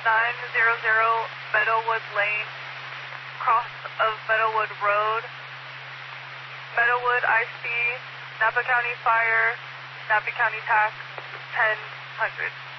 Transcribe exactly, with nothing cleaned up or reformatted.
nine hundred Meadowwood Lane, cross of Meadowwood Road, Meadowwood I C, Napa County Fire, Napa County Tax, ten hundred.